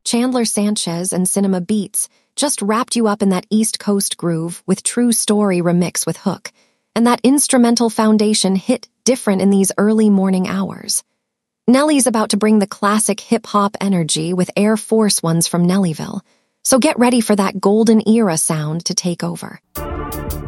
Chandler Sanchez and Cinema Beats just wrapped you up in that East Coast groove with True Story remix with Hook, and that instrumental foundation hit different in these early morning hours. Nelly's about to bring the classic hip-hop energy with Air Force Ones from Nellyville, so get ready for that golden era sound to take over.